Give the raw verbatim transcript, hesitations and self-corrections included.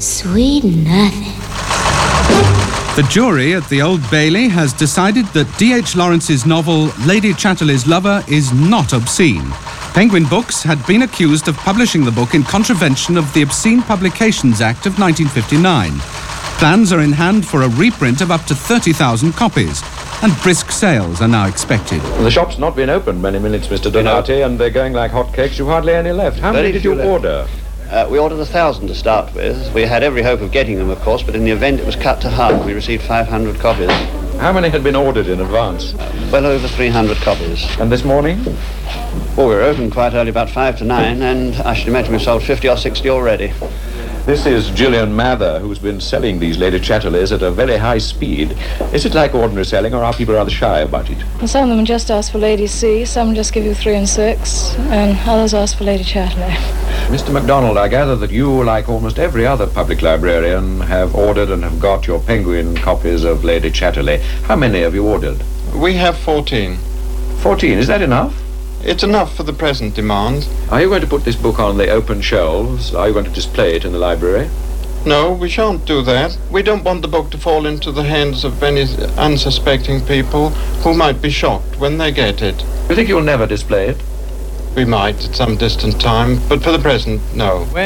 Sweet nothing. The jury at the Old Bailey has decided that D H Lawrence's novel Lady Chatterley's Lover is not obscene. Penguin Books had been accused of publishing the book in contravention of the Obscene Publications Act of nineteen fifty-nine. Plans are in hand for a reprint of up to thirty thousand copies, and brisk sales are now expected. The shop's not been opened many minutes, Mister Donati, and they're going like hotcakes. You've hardly any left. How Very many did few you left. order? Uh, we ordered a thousand to start with. We had every hope of getting them, of course, but in the event it was cut to half. We received five hundred copies. How many had been ordered in advance? Uh, well over three hundred copies. And this morning? Well, we were open quite early, about five to nine, and I should imagine we've sold fifty or sixty already. This is Gillian Mather, who's been selling these Lady Chatterleys at a very high speed. Is it like ordinary selling, or are people rather shy about it? Well, some of them just ask for Lady C, some just give you three and six, and others ask for Lady Chatterley. Mister MacDonald, I gather that you, like almost every other public librarian, have ordered and have got your Penguin copies of Lady Chatterley. How many have you ordered? We have fourteen. Fourteen, is that enough? It's enough for the present demand. Are you going to put this book on the open shelves? Are you going to display it in the library? No, we shan't do that. We don't want the book to fall into the hands of any unsuspecting people who might be shocked when they get it. You think you'll never display it? We might at some distant time, but for the present, no.